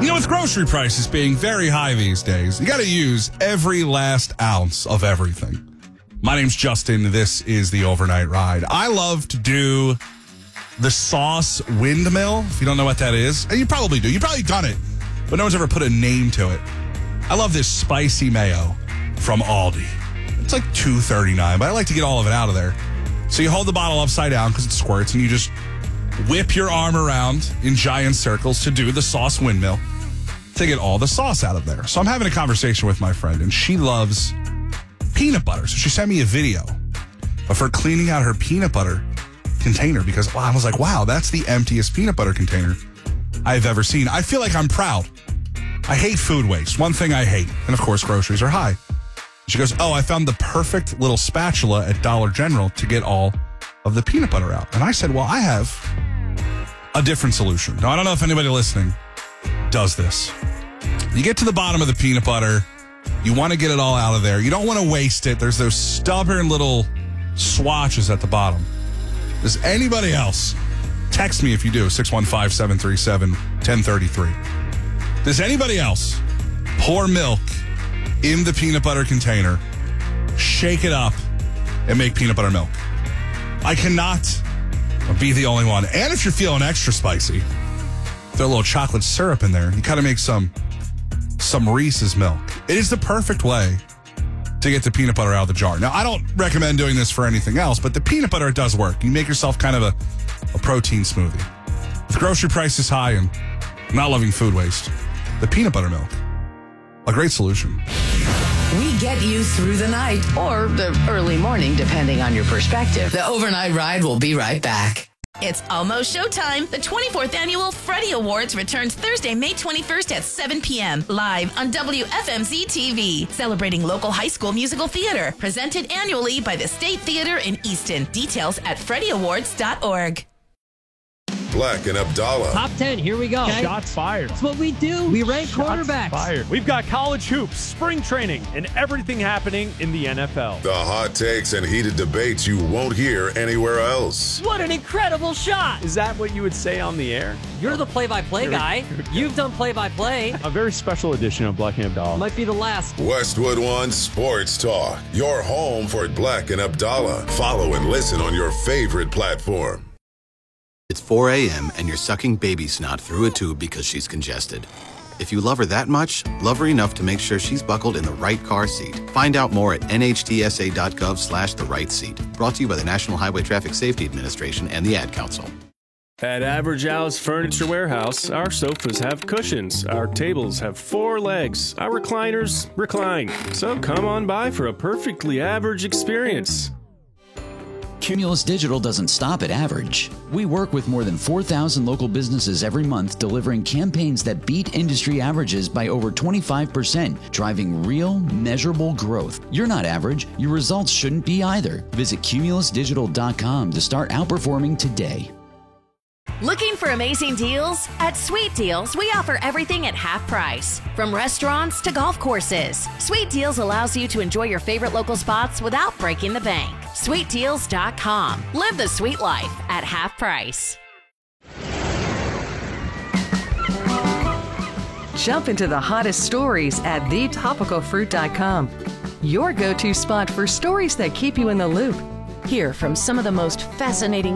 With grocery prices being very high these days, you got to use every last ounce of everything. My name's Justin. This is the Overnight Ride. I love to do the sauce windmill. If you don't know what that is, and you probably do. You've probably done it, but no one's ever put a name to it. I love this spicy mayo from Aldi. It's like $2.39, but I like to get all of it out of there. So you hold the bottle upside down because it squirts, and you just whip your arm around in giant circles to do the sauce windmill to get all the sauce out of there. So I'm having a conversation with my friend, and she loves peanut butter. So she sent me a video of her cleaning out her peanut butter container because I was like, wow, that's the emptiest peanut butter container I've ever seen. I feel like I'm proud. I hate food waste. One thing I hate. And of course, groceries are high. She goes, oh, I found the perfect little spatula at Dollar General to get all of the peanut butter out. And I said, well, I have a different solution. Now, I don't know if anybody listening does this. You get to the bottom of the peanut butter. You want to get it all out of there. You don't want to waste it. There's those stubborn little swatches at the bottom. Does anybody else, text me if you do, 615-737-1033. Does anybody else pour milk in the peanut butter container, shake it up, and make peanut butter milk? I cannot be the only one. And if you're feeling extra spicy, throw a little chocolate syrup in there. You kind of make some Reese's milk. It is the perfect way to get the peanut butter out of the jar. Now, I don't recommend doing this for anything else, but the peanut butter, it does work. You make yourself kind of a protein smoothie. With grocery prices high and not loving food waste, the peanut butter milk, a great solution. We get you through the night or the early morning, depending on your perspective. The Overnight Ride will be right back. It's almost showtime. The 24th Annual Freddie Awards returns Thursday, May 21st at 7 p.m. live on WFMZ TV. Celebrating local high school musical theater. Presented annually by the State Theater in Easton. Details at freddieawards.org. Black and Abdallah. Top 10, here we go. Okay. Shots fired. That's what we do. We rank quarterbacks. Fired. We've got college hoops, spring training, and everything happening in the NFL. The hot takes and heated debates you won't hear anywhere else. What an incredible shot. Is that what you would say on the air? You're the play-by-play guy. You've done play-by-play. A very special edition of Black and Abdallah. Might be the last. Westwood One Sports Talk. Your home for Black and Abdallah. Follow and listen on your favorite platform. It's 4 a.m. and you're sucking baby snot through a tube because she's congested. If you love her that much, love her enough to make sure she's buckled in the right car seat. Find out more at nhtsa.gov/the right seat. Brought to you by the National Highway Traffic Safety Administration and the Ad Council. At Average Al's Furniture Warehouse, our sofas have cushions, our tables have 4 legs, our recliners recline. So come on by for a perfectly average experience. Cumulus Digital doesn't stop at average. We work with more than 4,000 local businesses every month, delivering campaigns that beat industry averages by over 25%, driving real, measurable growth. You're not average. Your results shouldn't be either. Visit cumulusdigital.com to start outperforming today. Looking for amazing deals? At Sweet Deals, we offer everything at half price. From restaurants to golf courses, Sweet Deals allows you to enjoy your favorite local spots without breaking the bank. SweetDeals.com. Live the sweet life at half price. Jump into the hottest stories at thetopicalfruit.com. Your go-to spot for stories that keep you in the loop. Hear from some of the most fascinating